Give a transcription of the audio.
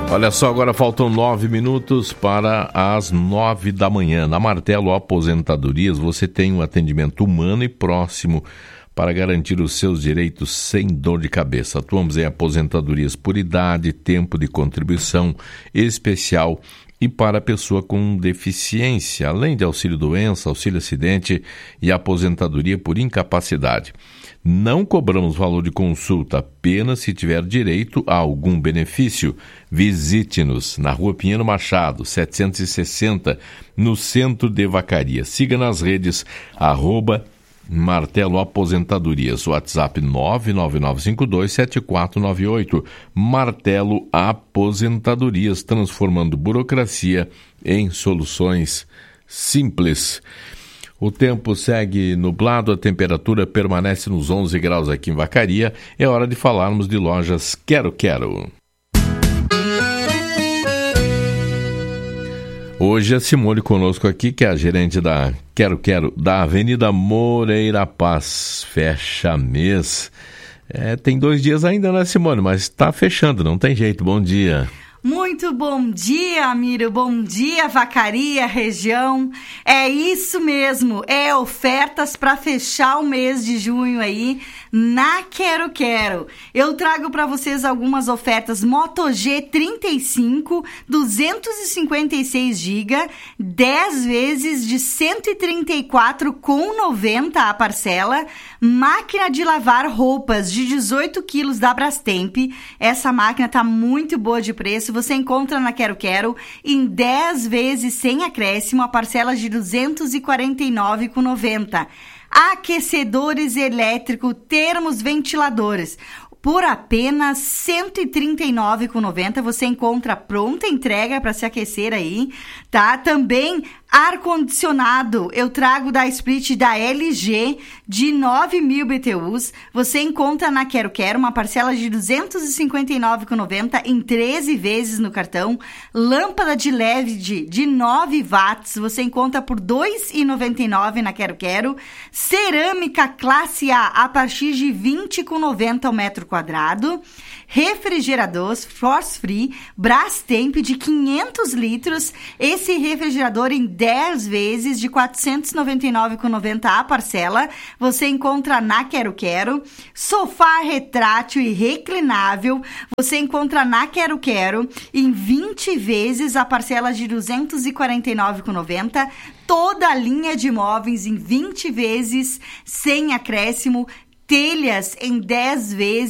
Olha só, agora faltam 9 minutos para as 9 da manhã. Na Martelo Aposentadorias, você tem um atendimento humano e próximo para garantir os seus direitos sem dor de cabeça. Atuamos em aposentadorias por idade, tempo de contribuição especial e para a pessoa com deficiência, além de auxílio-doença, auxílio-acidente e aposentadoria por incapacidade. Não cobramos valor de consulta, apenas se tiver direito a algum benefício. Visite-nos na Rua Pinheiro Machado, 760, no centro de Vacaria. Siga nas redes, @Martelo Aposentadorias, WhatsApp 999527498. Martelo Aposentadorias, transformando burocracia em soluções simples. O tempo segue nublado, a temperatura permanece nos 11 graus aqui em Vacaria. É hora de falarmos de lojas Quero Quero. Hoje a Simone conosco aqui, que é a gerente da Quero Quero, da Avenida Moreira Paz. Fecha mês. Tem 2 dias ainda, né, Simone? Mas está fechando, não tem jeito. Bom dia. Muito bom dia, Miro. Bom dia, Vacaria, região. É isso mesmo, é ofertas para fechar o mês de junho aí na Quero Quero. Eu trago para vocês algumas ofertas Moto G35, 256 GB, 10 vezes de R$ 134,90 a parcela. Máquina de lavar roupas de 18 quilos da Brastemp. Essa máquina tá muito boa de preço. Você encontra na Quero Quero em 10 vezes sem acréscimo, a parcela de R$ 249,90. Aquecedores elétricos, termos ventiladores. Por apenas R$ 139,90 você encontra pronta entrega para se aquecer aí, tá? Também ar-condicionado, eu trago da Split da LG de 9.000 BTUs. Você encontra na Quero Quero uma parcela de R$ 259,90 em 13 vezes no cartão. Lâmpada de LED de 9 watts, você encontra por R$ 2,99 na Quero Quero. Cerâmica classe A partir de R$ 20,90 ao metro quadrado. Refrigerador Force Free Brastemp de 500 litros. Esse refrigerador em 10 vezes de R$ 499,90 a parcela. Você encontra na Quero Quero. Sofá retrátil e reclinável. Você encontra na Quero Quero em 20 vezes a parcela de R$ 249,90. Toda a linha de móveis em 20 vezes sem acréscimo. Telhas em 10 vezes.